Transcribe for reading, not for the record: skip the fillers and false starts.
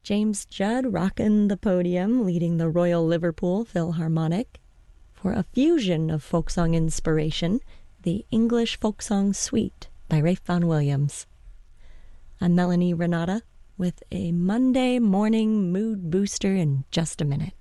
James Judd rocking the podium, leading the Royal Liverpool Philharmonic for a fusion of folk song inspiration, the English Folk Song Suite by Ralph Vaughan Williams. I'm Melanie Renata with a Monday morning mood booster in just a minute.